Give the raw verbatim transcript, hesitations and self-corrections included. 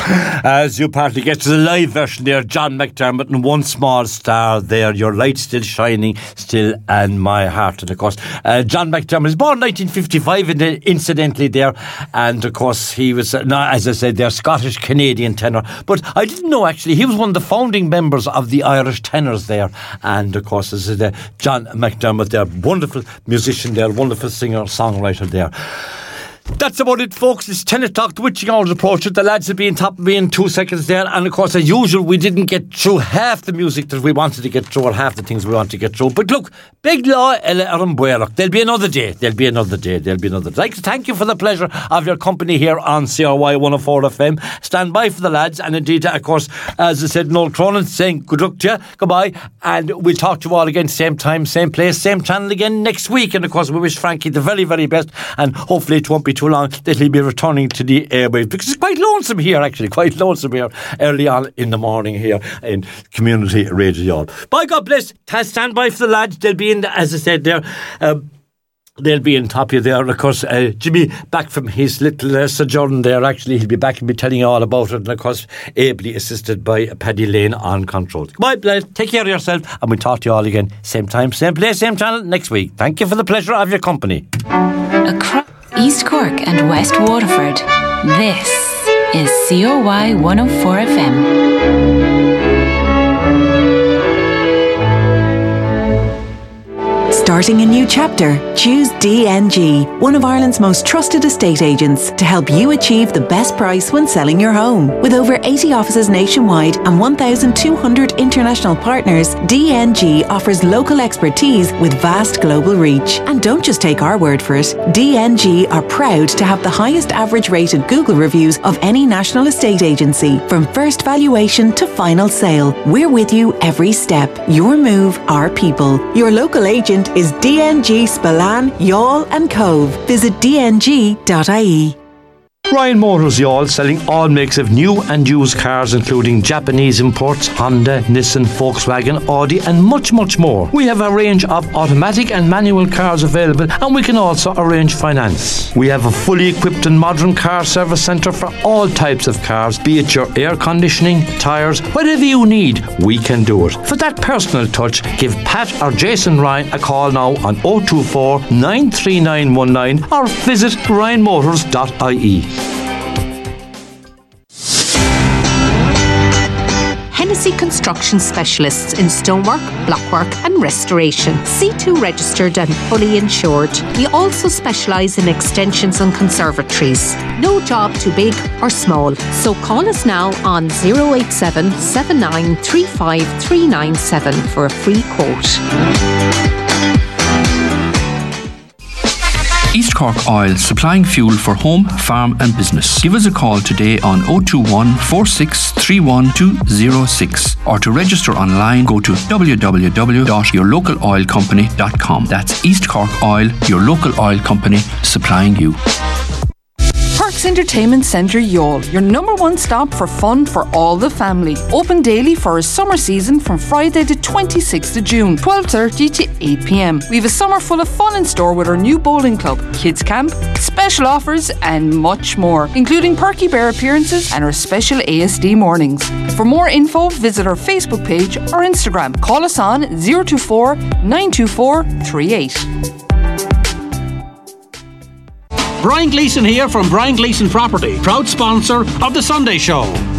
As you partly get to the live version there, John McDermott and One Small Star there, Your Light Still Shining, Still and My Heart. And of course, uh, John McDermott was born nineteen fifty-five, incidentally there, and of course he was, uh, as I said, they're Scottish-Canadian tenor. But I didn't know actually, he was one of the founding members of the Irish tenors there. And of course, this is uh, John McDermott there, wonderful musician there, wonderful singer, songwriter there. That's about it, folks. It's ten o'clock, the witching hour is approaching. The lads will be on top of me in two seconds there. And of course, as usual, we didn't get through half the music that we wanted to get through, or half the things we wanted to get through. But look, Big Law, Ella Arambuerach. There'll be another day. There'll be another day. There'll be another day. Like, thank you for the pleasure of your company here on C R Y one oh four F M. Stand by for the lads. And indeed, of course, as I said, Noel Cronin saying good luck to you. Goodbye. And we'll talk to you all again, same time, same place, same channel again next week. And of course, we wish Frankie the very, very best. And hopefully it won't be too long that he'll be returning to the airwaves, because it's quite lonesome here, actually, quite lonesome here early on in the morning here in Community Radio. By God bless, stand by for the lads. They'll be in, as I said there, um, they'll be in top of you there. And of course, uh, Jimmy, back from his little uh, sojourn there, actually, he'll be back and be telling you all about it. And of course, ably assisted by Paddy Lane on control. Goodbye, bless, take care of yourself, and we'll talk to you all again, same time, same place, same channel next week. Thank you for the pleasure of your company. Across East Cork and West Waterford, this is C O Y one oh four F M. Starting a new chapter? Choose D N G, one of Ireland's most trusted estate agents, to help you achieve the best price when selling your home. With over eighty offices nationwide and one thousand two hundred international partners, D N G offers local expertise with vast global reach. And don't just take our word for it. D N G are proud to have the highest average rated Google reviews of any national estate agency. From first valuation to final sale, we're with you every step. Your move, our people. Your local agent is D N G Spillane, Youghal and Cove. Visit d n g dot i e. Ryan Motors, Youghal, selling all makes of new and used cars, including Japanese imports, Honda, Nissan, Volkswagen, Audi and much, much more. We have a range of automatic and manual cars available, and we can also arrange finance. We have a fully equipped and modern car service centre for all types of cars, be it your air conditioning, tyres, whatever you need, we can do it. For that personal touch, give Pat or Jason Ryan a call now on oh two four, nine three nine one nine or visit ryan motors dot i e. Hennessy Construction Specialists in stonework, blockwork and restoration. C two registered and fully insured. We also specialise in extensions and conservatories. No job too big or small. So call us now on oh eight seven, seven nine three five, three nine seven for a free quote. East Cork Oil, supplying fuel for home, farm and business. Give us a call today on oh two one, four six three one, two oh six, or to register online go to w w w dot your local oil company dot com. That's East Cork Oil, your local oil company, supplying you. Parks Entertainment Centre Youghal, your number one stop for fun for all the family. Open daily for a summer season from Friday the twenty-sixth of June, twelve thirty to eight p m. We have a summer full of fun in store with our new bowling club, kids camp, special offers and much more, including Perky Bear appearances and our special A S D mornings. For more info, visit our Facebook page or Instagram. Call us on oh two four, nine two four, three eight. Brian Gleeson here from Brian Gleeson Property, proud sponsor of The Sunday Show.